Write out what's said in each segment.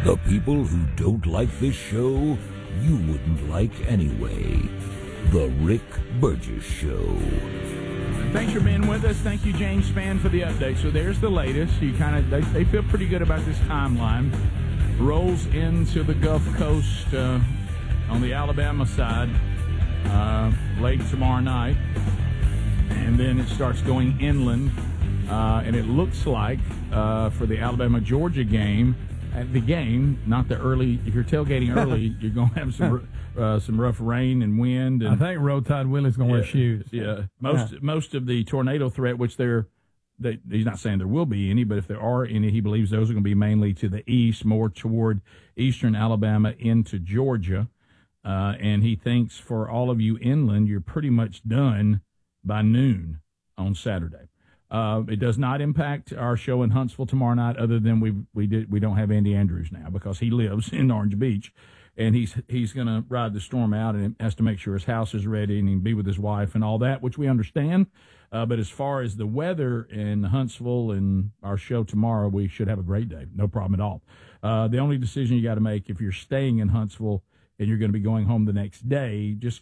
The people who don't like this show, you wouldn't like anyway. The Rick Burgess Show. Thanks for being with us. Thank you, James Spann, for the update. So there's the latest. They feel pretty good about this timeline. Rolls into the Gulf Coast on the Alabama side late tomorrow night, and then it starts going inland. And it looks like for the Alabama-Georgia game, not the early. If you're tailgating early, you're going to have some rough rain and wind. And I think Roll Tide Willie's going to wear shoes. Yeah, most of the tornado threat, which he's not saying there will be any, but if there are any, he believes those are going to be mainly to the east, more toward eastern Alabama into Georgia. And he thinks for all of you inland, you're pretty much done by noon on Saturday. It does not impact our show in Huntsville tomorrow night, other than we don't have Andy Andrews now because he lives in Orange Beach, and he's going to ride the storm out and has to make sure his house is ready and he can be with his wife and all that, which we understand. But as far as the weather in Huntsville and our show tomorrow, we should have a great day, no problem at all. The only decision you got to make if you're staying in Huntsville and you're going to be going home the next day, just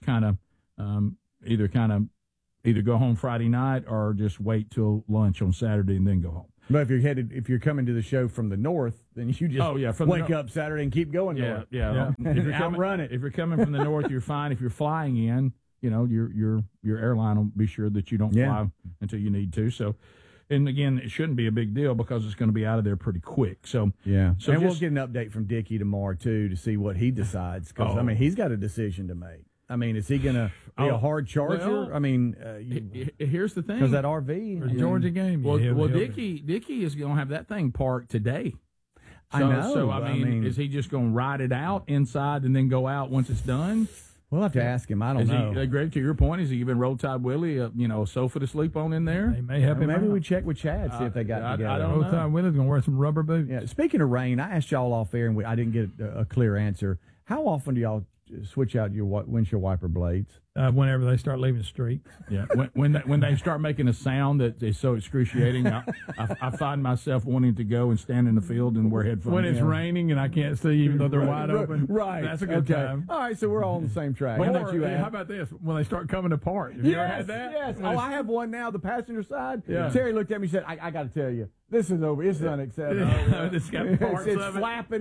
either go home Friday night or just wait till lunch on Saturday and then go home. But if you're coming to the show from the north, then you just wake up Saturday and keep going north. Yeah. If you're coming from the north, you're fine. If you're flying in, your airline will be sure that you don't fly until you need to. So, and again, it shouldn't be a big deal because it's going to be out of there pretty quick. So and we'll get an update from Dickie tomorrow too to see what he decides because he's got a decision to make. I mean, is he going to be a hard charger? Well, here's the thing. Because that RV. For the Georgia game. Dickie is going to have that thing parked today. I know. So, I mean, is he just going to ride it out inside and then go out once it's done? We'll have to ask him. I don't know. Greg, to your point, is he giving Roll Tide Willie a sofa to sleep on in there? They may help him. Maybe we check with Chad, see if they got together. I don't know. Roll Tide Willie's going to wear some rubber boots. Yeah. Speaking of rain, I asked y'all off air, and I didn't get a clear answer. How often do y'all switch out your windshield wiper blades? Whenever they start leaving streaks. Yeah, when they start making a sound that is so excruciating, I find myself wanting to go and stand in the field and wear headphones. When it's raining and I can't see, even though they're wide open. Right. That's a good time. All right, so we're all on the same track. How about this? When they start coming apart. Have you ever had that? Yes. I have one now, the passenger side. Yeah. Terry looked at me and said, I got to tell you, this is over. This is unacceptable. It's got parts it's of it. flapping.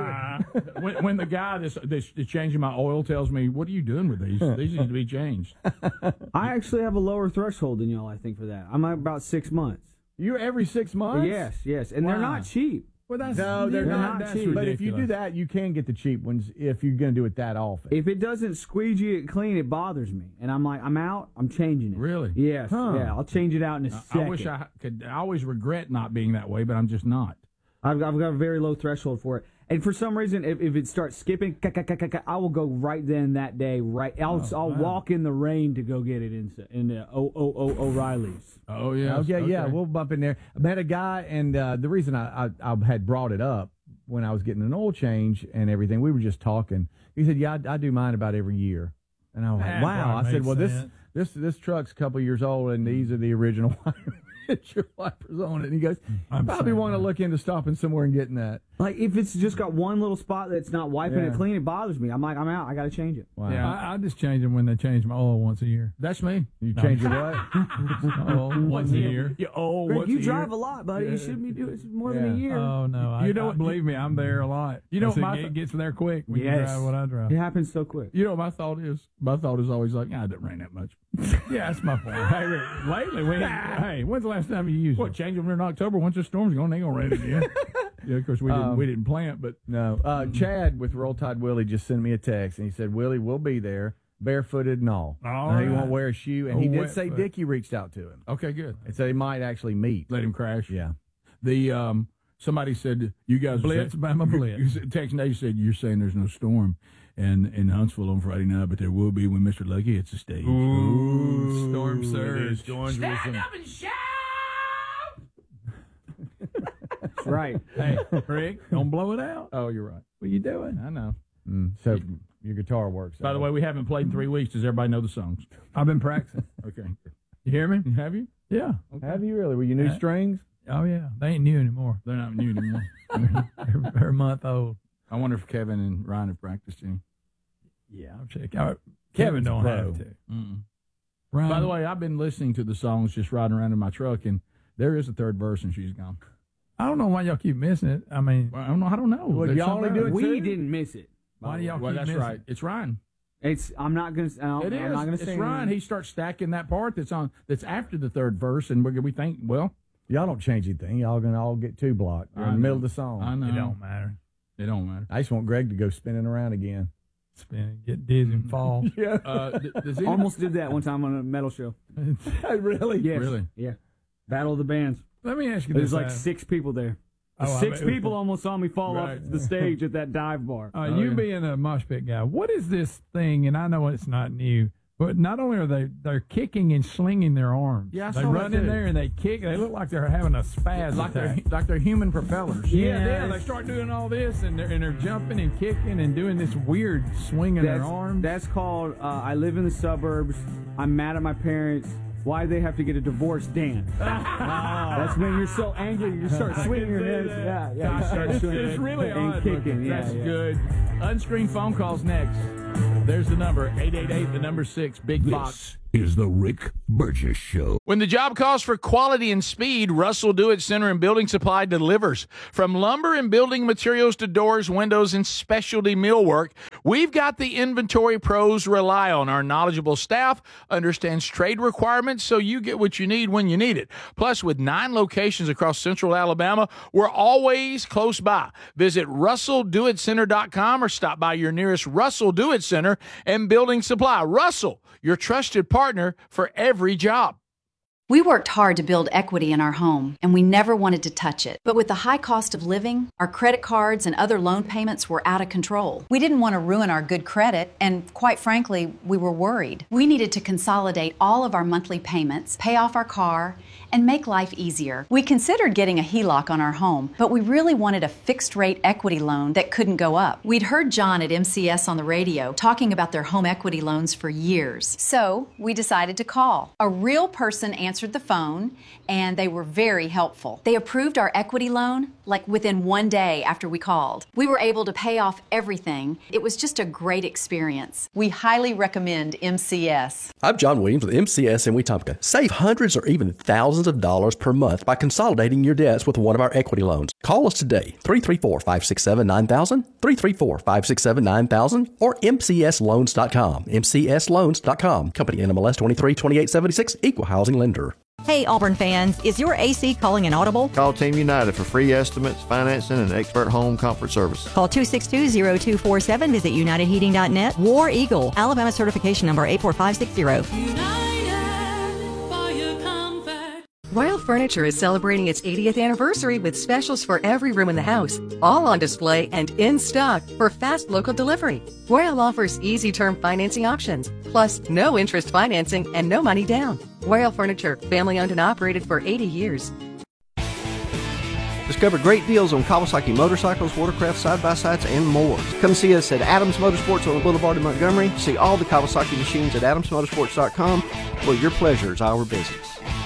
When the guy that's changing my oil tells me, what are you doing with these? These need to be changed. I actually have a lower threshold than y'all, I think, for that. I'm at about 6 months. You're every 6 months? Yes. And they're not cheap. Well, they're not cheap. Ridiculous. But if you do that, you can get the cheap ones if you're going to do it that often. If it doesn't squeegee it clean, it bothers me. And I'm like, I'm out, I'm changing it. Really? Yes. Huh. Yeah, I'll change it out in a second. I wish I could. I always regret not being that way, but I'm just not. I've got a very low threshold for it. And for some reason, if it starts skipping, I will go right then that day. I'll walk in the rain to go get it in O'Reilly's. Oh yeah. Yeah. We'll bump in there. I met a guy, and the reason I had brought it up when I was getting an oil change and everything, we were just talking. He said, "Yeah, I do mine about every year." And I was like, "Wow!" I said, "Well, this truck's a couple years old, and these are the original your wipers on it." And he goes, "I probably want to look into stopping somewhere and getting that." Like, if it's just got one little spot that's not wiping it clean, it bothers me. I'm like, I'm out. I got to change it. Wow. Yeah, I just change them when they change my oil once a year. That's me. You change your what? Once a year. Greg, you drive a lot, buddy. You shouldn't be doing it more than a year. Oh, no. Believe me, I'm there a lot. It gets there quick when you drive what I drive. It happens so quick. You know what my thought is? My thought is always like, it doesn't rain that much. Yeah, that's my point. Hey, Rick, lately, when's the last time you used it? Change them in October. Once the storm's gone, they ain't gonna rain again. Yeah, of course we didn't plant, but no. Chad with Roll Tide Willie just sent me a text, and he said, "Willie, we'll be there, barefooted and all. He won't wear a shoe." And he did say Dickie reached out to him. Okay, good. And said he might actually meet. Let him crash. Yeah. The somebody said you guys Blitz, Bama Blitz. Text Nate said you're saying there's no storm in Huntsville on Friday night, but there will be when Mr. Lucky hits the stage. Ooh, storm surge. Stand up and shout! That's right. Hey, Rick, don't blow it out. Oh, you're right. What are you doing? I know. So your guitar works. By the way, we haven't played in 3 weeks. Does everybody know the songs? I've been practicing. Okay. You hear me? Have you? Yeah. Okay. Have you really? Were you new strings? Oh, yeah. They ain't new anymore. They're not new anymore. They're a month old. I wonder if Kevin and Ryan have practiced any. Yeah, I'm checking. Kevin don't have to. Ryan, by the way, I've been listening to the songs just riding around in my truck, and there is a third verse, and she's gone. I don't know why y'all keep missing it. I mean, I don't know. Well, y'all only do it We too? didn't miss it. why do y'all Well, keep that's missing right. it? It's Ryan. I'm not gonna. It is. I'm not gonna It's say Ryan. He starts stacking that part that's after the third verse, and we think, well, Y'all don't change anything. Y'all going to all get two blocked. You're in the middle of the song. I know. It don't matter. It don't matter. I just want Greg to go spinning around again. Spin, get dizzy and fall. Yeah. Does he Almost did that one time on a metal show. Really? Yes. Really? Yeah. Battle of the Bands. Let me ask you There's this. like 6 people there. Oh, Six I bet- people almost saw me fall Right. off the stage at that dive bar. You being a mosh pit guy, what is this thing? And I know it's not new, but not only are they're kicking and slinging their arms. Yeah, I they saw run that in too. there and they kick. They look like they're having a spaz like attack. they're human propellers. Yeah, they start doing all this and they're jumping and kicking and doing this weird swinging their arms. That's called I live in the suburbs. I'm mad at my parents. Why do they have to get a divorce dance? That's when you're so angry you start swinging your hands. Yeah, Gosh, you start it's swinging really and odd kicking. looking. Yeah, That's yeah. good. Unscreened phone calls next. There's the number, 888, the number 6, Big Box. This is the Rick Burgess Show. When the job calls for quality and speed, Russell Do-It Center and Building Supply delivers. From lumber and building materials to doors, windows, and specialty millwork, we've got the inventory pros rely on. Our knowledgeable staff understands trade requirements, so you get what you need when you need it. Plus, with 9 locations across central Alabama, we're always close by. Visit RussellDoItCenter.com or stop by your nearest Russell Do-It Center and Building Supply. Russell, your trusted partner for every job. We worked hard to build equity in our home, and we never wanted to touch it. But with the high cost of living, our credit cards and other loan payments were out of control. We didn't want to ruin our good credit, and quite frankly, we were worried. We needed to consolidate all of our monthly payments, pay off our car, and make life easier. We considered getting a HELOC on our home, but we really wanted a fixed-rate equity loan that couldn't go up. We'd heard John at MCS on the radio talking about their home equity loans for years. So we decided to call. A real person answered the phone, and they were very helpful. They approved our equity loan like within 1 day after we called. We were able to pay off everything. It was just a great experience. We highly recommend MCS. I'm John Williams with MCS in Wetumpka. Save hundreds or even thousands of dollars per month by consolidating your debts with one of our equity loans. Call us today, 334-567-9000, 334-567-9000, or mcsloans.com, mcsloans.com. Company NMLS 232876, Equal Housing Lender. Hey Auburn fans, is your AC calling an audible? Call Team United for free estimates, financing, and expert home comfort service. Call 262-0247, visit unitedheating.net. War Eagle, Alabama certification number 84560. Royal Furniture is celebrating its 80th anniversary with specials for every room in the house, all on display and in stock for fast local delivery. Royal offers easy term financing options, plus no interest financing and no money down. Royal Furniture, family owned and operated for 80 years. Discover great deals on Kawasaki motorcycles, watercraft, side-by-sides, and more. Come see us at Adams Motorsports on the Boulevard in Montgomery. See all the Kawasaki machines at adamsmotorsports.com, where your pleasure is our business.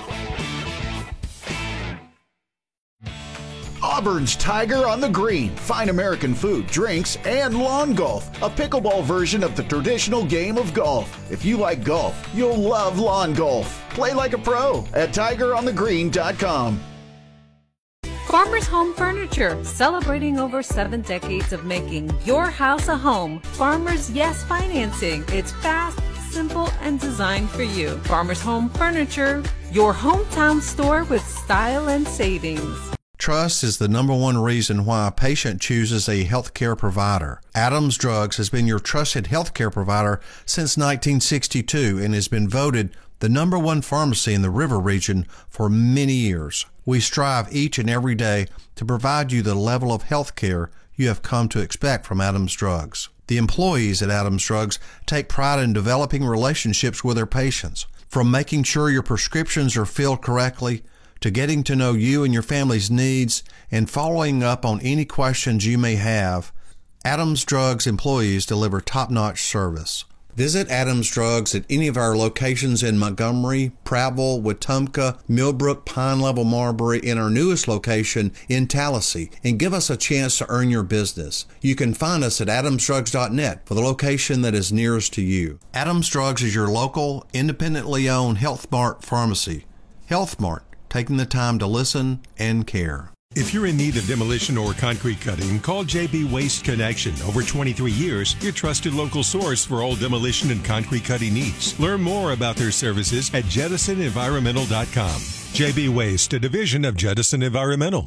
Auburn's Tiger on the Green. Fine American food, drinks, and lawn golf. A pickleball version of the traditional game of golf. If you like golf, you'll love lawn golf. Play like a pro at tigeronthegreen.com. Farmers Home Furniture, celebrating over 7 decades of making your house a home. Farmers Yes Financing. It's fast, simple, and designed for you. Farmers Home Furniture, your hometown store with style and savings. Trust is the number one reason why a patient chooses a healthcare provider. Adams Drugs has been your trusted healthcare provider since 1962 and has been voted the number one pharmacy in the River region for many years. We strive each and every day to provide you the level of healthcare you have come to expect from Adams Drugs. The employees at Adams Drugs take pride in developing relationships with their patients, from making sure your prescriptions are filled correctly to getting to know you and your family's needs and following up on any questions you may have. Adams Drugs employees deliver top-notch service. Visit Adams Drugs at any of our locations in Montgomery, Prattville, Wetumpka, Millbrook, Pine Level, Marbury, and our newest location in Tallahassee, and give us a chance to earn your business. You can find us at adamsdrugs.net for the location that is nearest to you. Adams Drugs is your local, independently owned Health Mart pharmacy. Health Mart, taking the time to listen and care. If you're in need of demolition or concrete cutting, call JB Waste Connection. Over 23 years, your trusted local source for all demolition and concrete cutting needs. Learn more about their services at JettisonEnvironmental.com. JB Waste, a division of Jettison Environmental.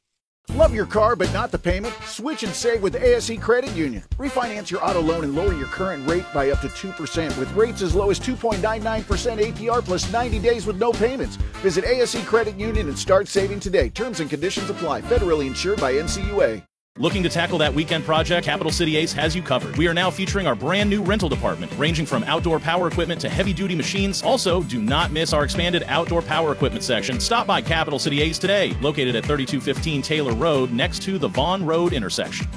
Love your car but not the payment? Switch and save with ASE Credit Union. Refinance your auto loan and lower your current rate by up to 2% with rates as low as 2.99% APR plus 90 days with no payments. Visit ASE Credit Union and start saving today. Terms and conditions apply. Federally insured by NCUA. Looking to tackle that weekend project? Capital City Ace has you covered. We are now featuring our brand new rental department, ranging from outdoor power equipment to heavy-duty machines. Also, do not miss our expanded outdoor power equipment section. Stop by Capital City Ace today, located at 3215 Taylor Road, next to the Vaughn Road intersection.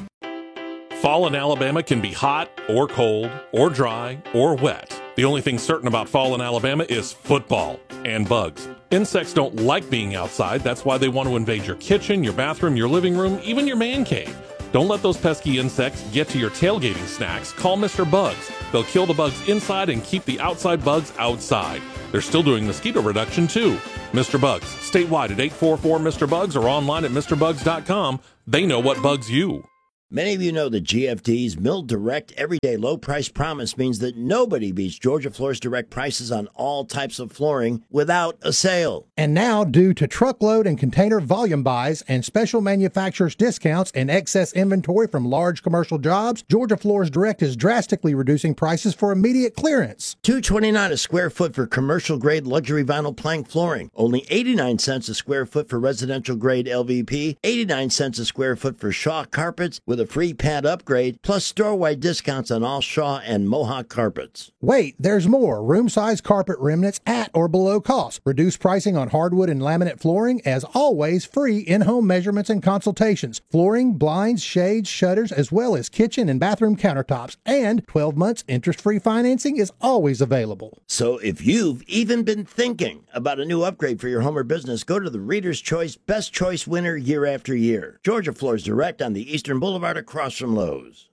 Fall in Alabama can be hot or cold or dry or wet. The only thing certain about fall in Alabama is football and bugs. Insects don't like being outside. That's why they want to invade your kitchen, your bathroom, your living room, even your man cave. Don't let those pesky insects get to your tailgating snacks. Call Mr. Bugs. They'll kill the bugs inside and keep the outside bugs outside. They're still doing mosquito reduction too. Mr. Bugs, statewide at 844 Mr. Bugs or online at MrBugs.com. They know what bugs you. Many of you know that GFD's Mill Direct Everyday Low Price Promise means that nobody beats Georgia Floor's direct prices on all types of flooring without a sale. And now, due to truckload and container volume buys and special manufacturers' discounts and excess inventory from large commercial jobs, Georgia Floors Direct is drastically reducing prices for immediate clearance. $229 a square foot for commercial-grade luxury vinyl plank flooring. Only 89 cents a square foot for residential-grade LVP. 89 cents a square foot for Shaw carpets with a free pad upgrade, plus store-wide discounts on all Shaw and Mohawk carpets. Wait, there's more. Room-size carpet remnants at or below cost. Reduced pricing on hardwood and laminate flooring. As always, free in-home measurements and consultations. Flooring, blinds, shades, shutters, as well as kitchen and bathroom countertops. And 12 months interest-free financing is always available. So if you've even been thinking about a new upgrade for your home or business, go to the Reader's Choice Best Choice winner year after year. Georgia Floors Direct on the Eastern Boulevard across from Lowe's.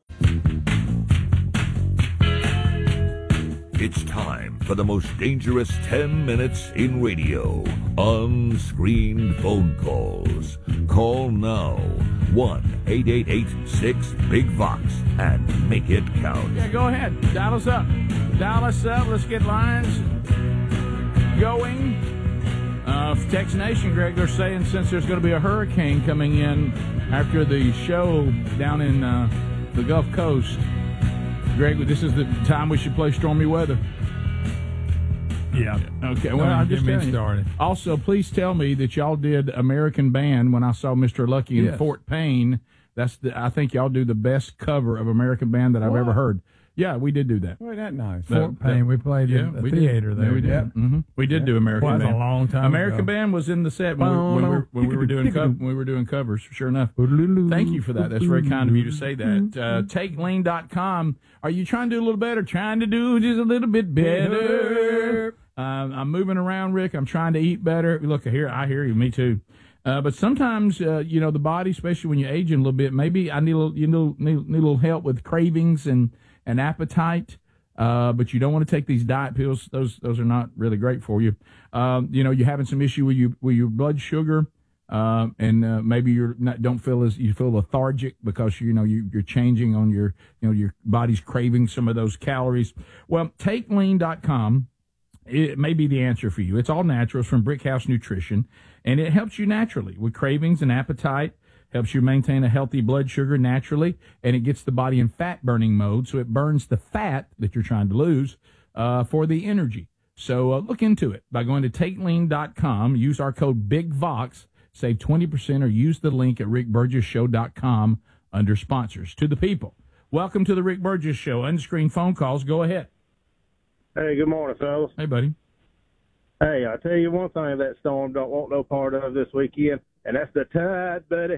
It's time for the most dangerous 10 minutes in radio. Unscreened phone calls. Call now. 1-888-6-BIG-VOX and make it count. Yeah, go ahead. Dial us up. Dial us up. Let's get lines going. Tex Nation, Greg, they're saying since there's going to be a hurricane coming in after the show down in the Gulf Coast, Greg, this is the time we should play stormy weather. Yeah. Okay. Well, I'm just getting started. Also, please tell me that y'all did American Band when I saw Mr. Lucky in Fort Payne. I think y'all do the best cover of American Band that I've ever heard. Yeah, we did do that. Boy, that nice. Fort Payne, we played in the theater there. We did. Yeah. Mm-hmm. We did do American Band. That was a long time American ago. Band was in the set when we were doing covers. Sure enough. Thank you for that. That's very kind of you to say that. TakeLean.com. Are you trying to do a little better? Trying to do just a little bit better. I'm moving around, Rick. I'm trying to eat better. Look, I hear you. Me too. But sometimes, the body, especially when you're aging a little bit, maybe I need a little help with cravings and appetite. But you don't want to take these diet pills. Those are not really great for you. You're having some issue with your blood sugar, and maybe you feel lethargic because you're changing on your body's craving some of those calories. Well, TakeLean.com. It may be the answer for you. It's all natural. It's from Brickhouse Nutrition, and it helps you naturally with cravings and appetite, helps you maintain a healthy blood sugar naturally, and it gets the body in fat-burning mode, so it burns the fat that you're trying to lose for the energy. So look into it by going to TakeLean.com, use our code BIGVOX, save 20%, or use the link at rickburgess.com under sponsors. To the people, welcome to the Rick Burgess Show. Unscreened phone calls. Go ahead. Hey, good morning, fellas. Hey, buddy. Hey, I tell you one thing that storm don't want no part of this weekend, and that's the tide, buddy.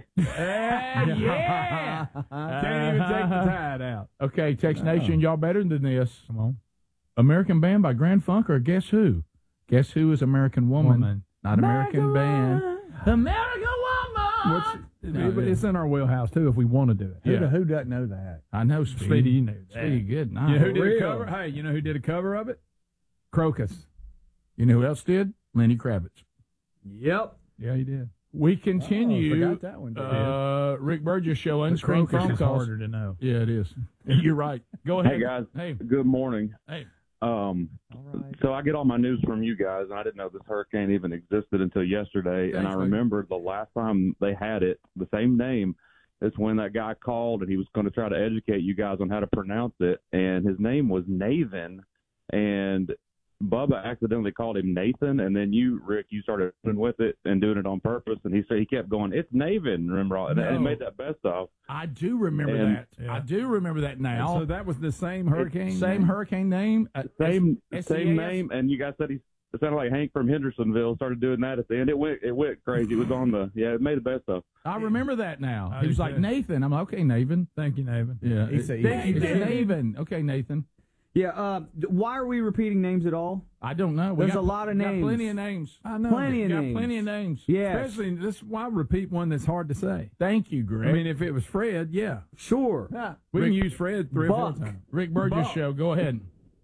Yeah. Can't even take the tide out. Okay, Tex Nation, y'all better than this. Come on. American Band by Grand Funk or Guess Who? Guess Who is American Woman. Not American Band. American Woman! It's in our wheelhouse, too, if we want to do it. Who doesn't know that? I know, Speedy. Speedy, you knew that. Speedy, good. Nice. You know who did a cover? Hey, you know who did a cover of it? Crocus. You know who else did? Lenny Kravitz. Yep. Yeah, he did. We continue. forgot that one. Rick Burgess Show, The unscreened Crocus phone is calls. harder to know. Yeah, it is. You're right. Go ahead. Hey, guys. Hey. Good morning. Hey. So I get all my news from you guys, and I didn't know this hurricane even existed until yesterday. Thanks, and I remember the last time they had it, the same name, is when that guy called and he was going to try to educate you guys on how to pronounce it. And his name was Nathan, and Bubba accidentally called him Nathan, and then you, Rick, you started with it and doing it on purpose. And he said he kept going, "It's Naven." Remember, and it made that best of. I do remember that. Yeah. I do remember that now. So that was the same hurricane. Same hurricane name. Same SCAS? name, and you guys said it sounded like Hank from Hendersonville started doing that at the end. It went crazy. It was on the it made the best of. I remember that now. He was like Nathan. I'm like, okay, Nathan. Thank you, Nathan. Yeah, He said, it's Nathan. Okay, Nathan. Yeah. Why are we repeating names at all? I don't know. There's a lot of names. Got plenty of names. I know. Plenty of names. Plenty of names. Yeah. Especially this. Why repeat one that's hard to say? Thank you, Greg. I mean, if it was Fred, yeah, sure. Yeah. We can use Fred 3 or 4 times. Rick Burgess Show. Go ahead.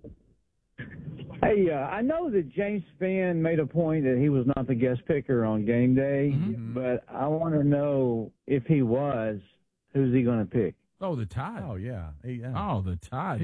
Hey, I know that James Spann made a point that he was not the guest picker on game day, but I want to know if he was, who's he going to pick? Oh, the Tide. Oh, yeah. Oh, the Tide.